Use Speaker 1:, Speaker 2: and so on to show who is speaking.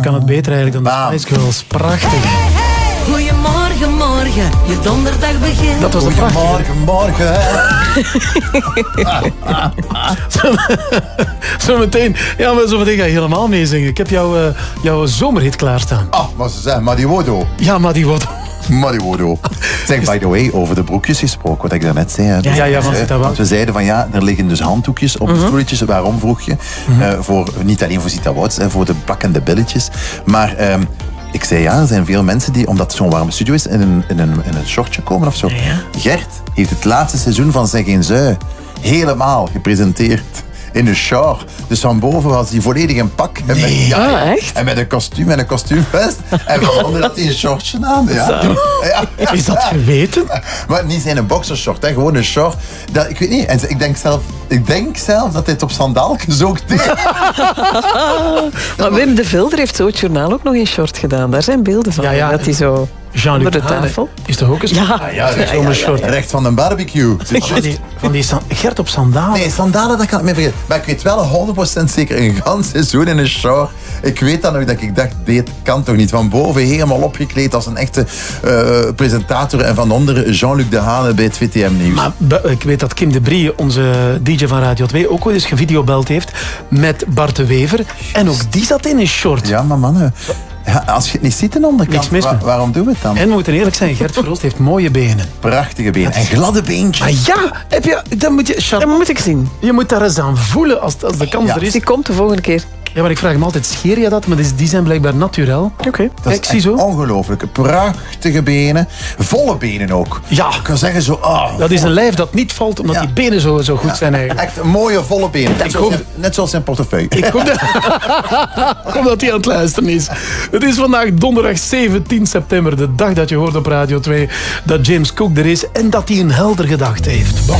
Speaker 1: kan het beter eigenlijk dan de Spice Girls. Prachtig.
Speaker 2: Goedemorgen, morgen, je donderdag begint.
Speaker 1: Dat was de
Speaker 3: Goedemorgen, morgen.
Speaker 1: Zometeen ga je helemaal meezingen. Ik heb jouw zomerhit klaarstaan.
Speaker 3: Maar ze zeggen, maar die wodo.
Speaker 1: Ja, maar die wordt...
Speaker 3: Mariwodo. Zeg, by the way, over de broekjes gesproken, wat ik daarnet zei. Want we zeiden van er liggen dus handdoekjes op de stoeltjes. Waarom, vroeg je? Niet alleen voor Zita Wouts, voor de plakkende billetjes. Maar ik zei er zijn veel mensen die, omdat het zo'n warme studio is, in een shortje komen of zo. Ja. Gert heeft het laatste seizoen van Zeg Geen Zui helemaal gepresenteerd. In de show. Dus van boven was hij volledig in pak. En
Speaker 2: echt?
Speaker 3: En met een kostuum en een kostuumvest. En van onder had hij een shortje aan. Ja.
Speaker 1: Is dat geweten?
Speaker 3: Maar niet zijn een boxershort, gewoon een short. Ik weet niet. En ik denk zelf dat hij het op sandaaltjes ook deed.
Speaker 2: Maar Wim de Vilder heeft zo het journaal ook nog in short gedaan. Daar zijn beelden van.
Speaker 1: Ja.
Speaker 2: Dat hij zo...
Speaker 1: Jean-Luc
Speaker 2: onder de tafel.
Speaker 1: Is toch ook eens?
Speaker 3: Ja. Recht van een barbecue.
Speaker 1: Van die Gert op sandalen.
Speaker 3: Nee, sandalen, dat kan ik me vergeten. Maar ik weet wel 100% zeker een gans seizoen in een show. Ik weet dan nog dat ik dacht, dit kan toch niet. Van boven helemaal opgekleed als een echte presentator. En van onder Jean-Luc de Hane bij het VTM Nieuws.
Speaker 1: Maar ik weet dat Kim de Brie, onze DJ van Radio 2, ook wel eens gevideobeld heeft met Bart de Wever. En ook die zat in een short.
Speaker 3: Ja, maar mannen... Ja, als je het niet ziet aan de onderkant, waarom doen we het dan?
Speaker 1: En we moeten eerlijk zijn, Gert Verhulst heeft mooie benen.
Speaker 3: Prachtige benen. En gladde beentjes.
Speaker 1: Maar dat moet ik zien. Je moet daar eens aan voelen als de kans er is.
Speaker 2: Die komt de volgende keer.
Speaker 1: Ja, maar ik vraag me altijd, scheer je dat? Maar die zijn blijkbaar naturel.
Speaker 2: Oké.
Speaker 3: Dat is echt ongelooflijk. Prachtige benen. Volle benen ook. Ja. Ik kan zeggen zo...
Speaker 1: dat is een lijf dat niet valt, omdat die benen zo goed zijn eigenlijk.
Speaker 3: Echt mooie, volle benen. Net zoals zijn portefeuille.
Speaker 1: Ik hoop dat hij aan het luisteren is. Het is vandaag donderdag 17 september. De dag dat je hoort op Radio 2 dat James Cook er is en dat hij een helder gedacht heeft. Bon.